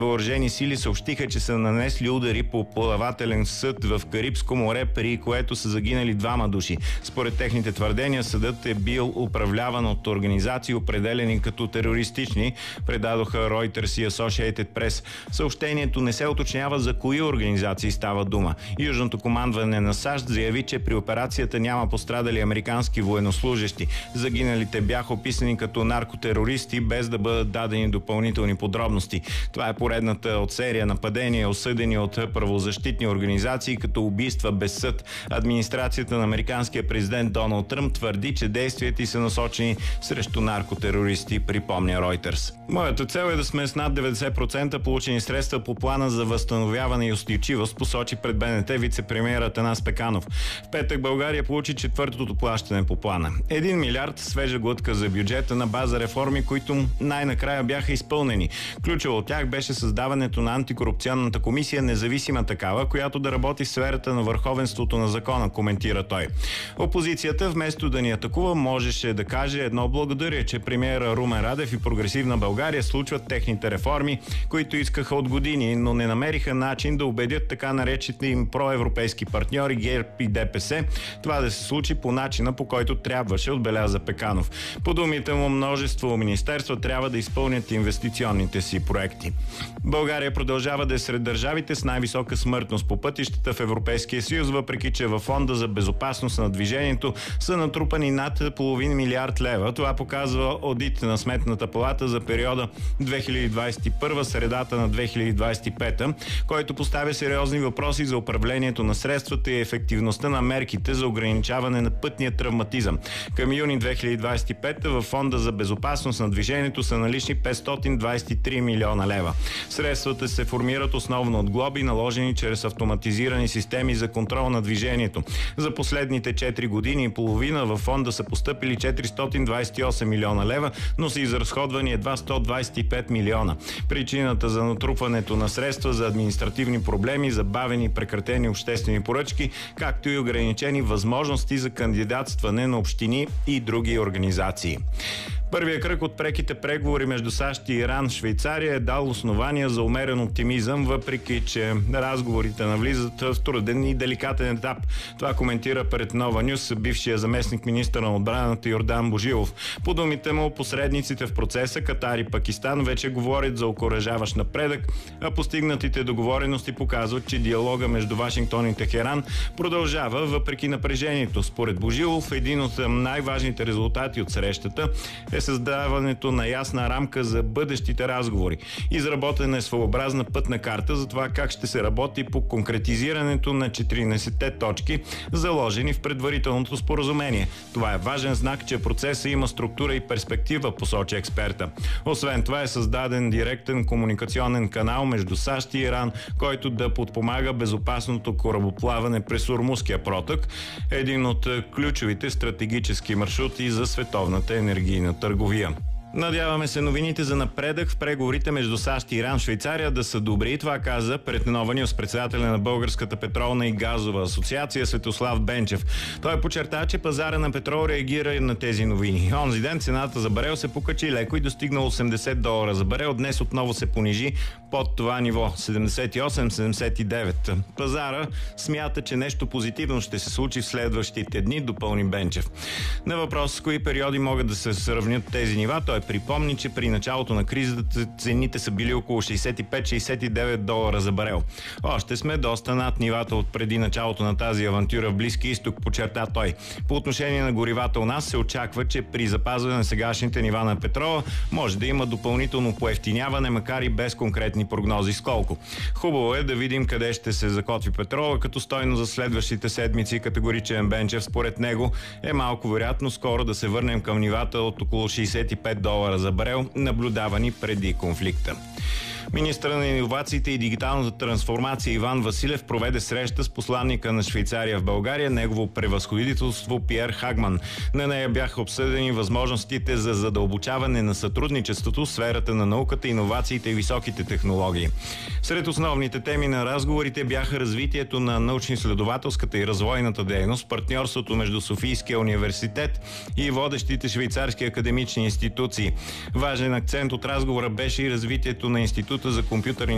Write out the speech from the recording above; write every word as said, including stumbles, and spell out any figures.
Въоръжени сили съобщиха, че са нанесли удари по плавателен съд в Карибско море, при което са загинали двама души. Според техните твърдения, съдът е бил управляван от организации, определени като терористични, предадоха Reuters и Associated Press. Съобщението не се уточнява за кои организации става дума. Южното командване на САЩ заяви, че при операцията няма пострадали американски военнослужещи. Загиналите бяха описани като наркотерористи, без да бъдат дадени допълнителни подробности. Това е поредната от серия нападения, осъдени от правозащитни организации като убийства без съд. Администрацията на американския президент Доналд Тръмп твърди, че действията й са насочени срещу наркотерористи, припомня Reuters. Моята цел е да сме с над деветдесет процента получени средства по плана за възстановяване и устойчивост, посочи пред БНТ вице-премиер Атанас Пеканов. В петък България получи четвъртото плащане по плана. Един милиард свежа глътка за бюджета на база реформи, които най-накрая бяха изпълнени. Ключово от тях беше създаването на антикорупционната комисия, независима такава, която да работи в сферата на върховенството на закона, коментира той. Опозицията, вместо да ни атакува, можеше да каже едно благодаря, че премиера Румен Радев и Прогресивна България случват техните реформи, които искаха от години, но не намериха начин да убедят така наречените им проевропейски партньори ГЕРБ и ДПС това да се случи по начина, по който трябваше, отбеляза Пеканов. По думите му, множество министерства трябва да изпълнят инвестиционните си проекти. България продължава да е сред държавите с най-висока смъртност по пътищата в Европейския съюз, въпреки че във Фонда за безопасност на движението са натрупани над половин милиард лева. Това показва одит на Сметната палата за периода две хиляди двадесет и първа – средата на две хиляди двадесет и пета, който поставя сериозни въпроси за управлението на средствата и ефективността на мерките за ограничаване на пътния травматизъм. Към юни две хиляди двадесет и пета във Фонда за безопасност на движението са налични петстотин двадесет и три милиона лева. Средствата се формират основно от глоби, наложени чрез автоматизирани системи за контрол на движението. За последните четири години и половина във фонда са постъпили четиристотин двадесет и осем милиона лева, но са изразходвани едва сто двадесет и пет милиона. Причината за натрупването на средства за административни проблеми, забавени и прекратени обществени поръчки, както и ограничени възможности за кандидатстване на общини и други организации. Първия кръг от преките преговори между САЩ и Иран в Швейцария е дал основания за умерен оптимизъм, въпреки че разговорите навлизат в труден и деликатен етап. Това коментира пред Нова Нюс бившия заместник министър на отбраната Йордан Божилов. По думите му, посредниците в процеса Катар и Пакистан вече говорят за окуражаващ напредък, а постигнатите договорености показват, че диалога между Вашингтон и Техеран продължава въпреки напрежението. Според Божилов, един от най-важните резултати от срещата е създаването на ясна рамка за бъдещите разговори. Изработена е своеобразна пътна карта за това как ще се работи по конкретизирането на четиринадесетте точки, заложени в предварителното споразумение. Това е важен знак, че процесът има структура и перспектива, посочи експерта. Освен това е създаден директен комуникационен канал между САЩ и Иран, който да подпомага безопасното корабоплаване през Ормузския проток, един от ключовите стратегически маршрути за световната енергийна търговия. Надяваме се новините за напредък в преговорите между САЩ и Иран в Швейцария да са добри. Това каза пред Нова Нюс председателя на Българската петролна и газова асоциация Светослав Бенчев. Той подчерта, че пазара на петрол реагира на тези новини. Онзи ден цената за барел се покачи леко и достигна осемдесет долара за барел. Днес отново се понижи под това ниво седемдесет и осем - седемдесет и девет. Пазара смята, че нещо позитивно ще се случи в следващите дни, допълни Бенчев. На въпрос с кои периоди могат да се сравнят тези нива, той припомни, че при началото на кризата цените са били около шейсет и пет - шейсет и девет долара за барел. Още сме доста над нивата от преди началото на тази авантюра в Близкия изток, подчерта той. По отношение на горивата у нас се очаква, че при запазване на сегашните нива на петрола може да има допълнително поевтиняване, макар и без конкретни прогнози сколко. Хубаво е да видим къде ще се закотви петрола като стойност за следващите седмици, категоричен Бенчев. Според него е малко вероятно скоро да се върнем към нивата от около шейсет и пет долара за барел, наблюдавани преди конфликта. Министърът на иновациите и дигиталната трансформация Иван Василев проведе среща с посланника на Швейцария в България, негово превъзходителство Пиер Хагман. На нея бяха обсъдени възможностите за задълбочаване на сътрудничеството в сферата на науката, иновациите и високите технологии. Сред основните теми на разговорите бяха развитието на научно-изследователската и развойната дейност, партньорството между Софийския университет и водещите швейцарски академични институции. Важен акцент от разговора беше и развитието на Института за компютърни